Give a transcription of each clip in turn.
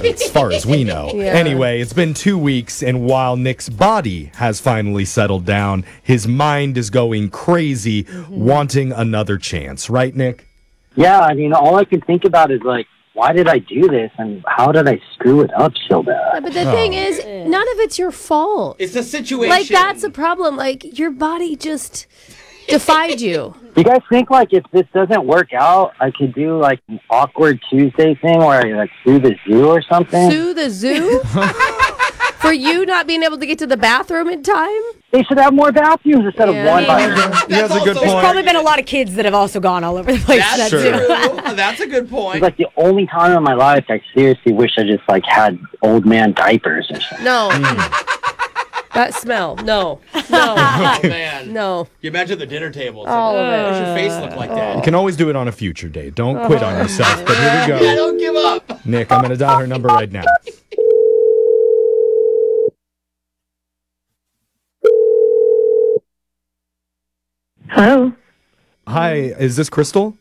as far as we know. Yeah. Anyway, it's been 2 weeks, and while Nick's body has finally settled down, his mind is going crazy, wanting another chance. Right, Nick? Yeah, I mean, all I can think about is, like, why did I do this, and how did I screw it up so bad? But the thing is, none of it's your fault. It's a situation. Like, that's a problem. Like, your body just defied you. You guys think, like, if this doesn't work out, I could do, like, an awkward Tuesday thing where I, like, sue the zoo or something? Sue the zoo? For you not being able to get to the bathroom in time? They should have more bathrooms instead of one bathroom. He has a good also- point. Probably been a lot of kids that have also gone all over the place. That's Sure. true. That's a good point. It's like the only time in my life I seriously wish I just, like, had old man diapers or something. No. That smell. No. No. Oh, man. No. You imagine the dinner table. It's All like, of it. why does your face look like that? You can always do it on a future date. Don't quit on yourself. But here we Yeah, go. don't give up. Nick, I'm going to dial her number right now. Hello. Hi, is this Crystal?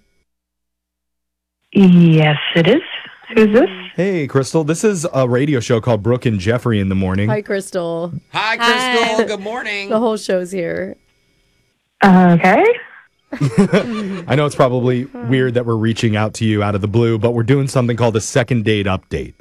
Yes, it is. Who's this? Hey, Crystal. This is a radio show called Brooke and Jeffrey in the morning. Hi, Crystal. Hi, Crystal. Good morning. The whole show's here. Okay. I know it's probably weird that we're reaching out to you out of the blue, but we're doing something called a second date update.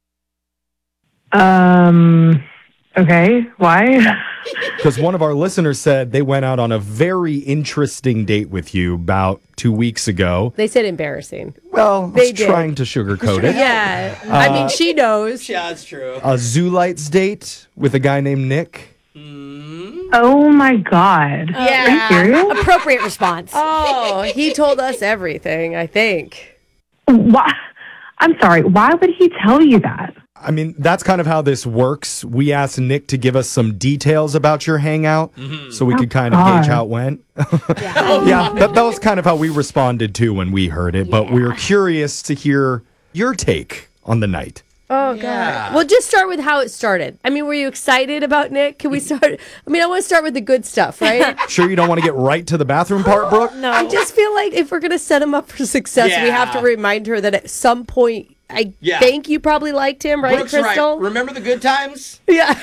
Okay. Why? Because one of our listeners said they went out on a very interesting date with you about 2 weeks ago. They said embarrassing. Well, They I was did. trying to sugarcoat it. Yeah. I mean, she knows. Yeah, that's true. A Zoo Lights date with a guy named Nick. Oh my God. Yeah. Are you serious? Appropriate response. Oh, he told us everything, I think. Why? I'm sorry. Why would he tell you that? I mean, that's kind of how this works. We asked Nick to give us some details about your hangout so we could kind of gauge how it went. Yeah, that was kind of how we responded to when we heard it, but we were curious to hear your take on the night. Oh, Yeah. God. Well, just start with how it started. I mean, were you excited about Nick? Can we start? I mean, I want to start with the good stuff, right? Sure you don't want to get right to the bathroom part, Brooke? I just feel like if we're going to set him up for success, we have to Yeah. remind her that at some point, I Yeah. think you probably liked him, right, Brooke's Crystal? right. Remember the good times? Yeah.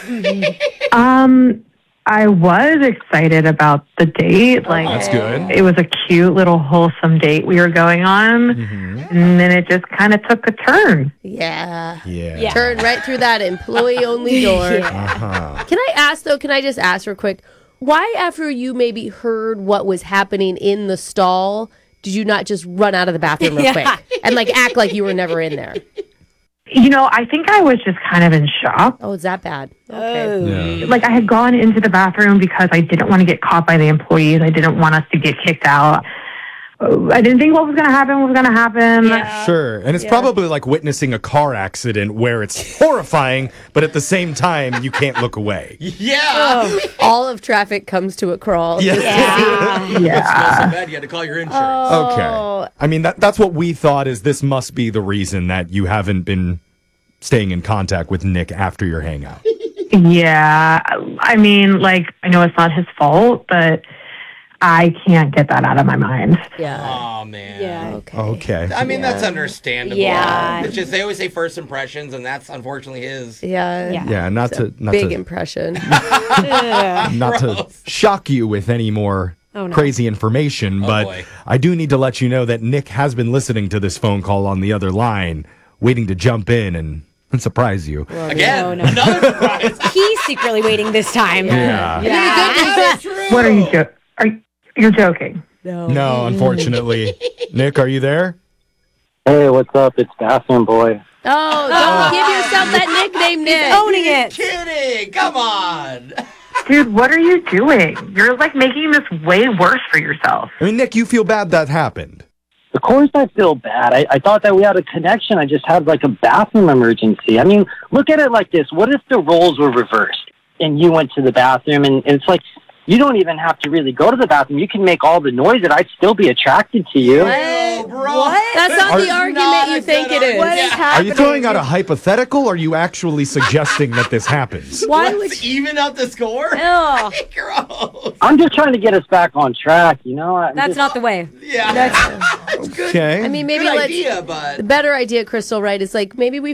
I was excited about the date. Like, That's good. it was a cute little wholesome date we were going on. And then it just kind of took a turn. Yeah. Yeah. Turn right through that employee-only door. Uh-huh. Can I ask, though, can I just ask real quick, why after you maybe heard what was happening in the stall, did you not just run out of the bathroom real quick and, like, act like you were never in there? You know, I think I was just kind of in shock. Oh, is that bad? Okay. Yeah. Like, I had gone into the bathroom because I didn't want to get caught by the employees. I didn't want us to get kicked out. I didn't think what was going to happen was going to happen. Sure. And it's probably like witnessing a car accident where it's horrifying, but at the same time, you can't look away. Yeah. All of traffic comes to a crawl. Yeah. It smells so bad you had to call your insurance. Okay. I mean, that's what we thought is this must be the reason that you haven't been staying in contact with Nick after your hangout. Yeah. I mean, like, I know it's not his fault, but I can't get that out of my mind. Yeah. Oh, man. Yeah. Okay. Okay. I mean, that's understandable. Yeah. It's just, they always say first impressions, and that's unfortunately his. Yeah. Yeah. Yeah, not Big to impression. not to shock you with any more crazy information, but boy. I do need to let you know that Nick has been listening to this phone call on the other line, waiting to jump in and surprise you. Again, no. another surprise. He's secretly waiting this time. Yeah. What are you you're joking? No, unfortunately. Nick, are you there? Hey, what's up? It's Bathroom Boy. Oh, don't give yourself that nickname, Nick. Owning it. Kidding. Come on. Dude, what are you doing? You're like making this way worse for yourself. I mean, Nick, you feel bad that happened. Of course I feel bad. I thought that we had a connection. I just had like a bathroom emergency. I mean, look at it like this. What if the roles were reversed and you went to the bathroom and it's like you don't even have to really go to the bathroom. You can make all the noise and I'd still be attracted to you. Oh, bro. That's not the Not argument a you think good it is. argument. What is Are happening? you throwing out a hypothetical, or are you actually suggesting that this happens? Why would Let's even out the score? Oh, Gross. I'm just trying to get us back on track, you know? that's not the way. Yeah. Okay. I mean, maybe Good let's. idea, but. The better idea, Crystal, right, is like maybe we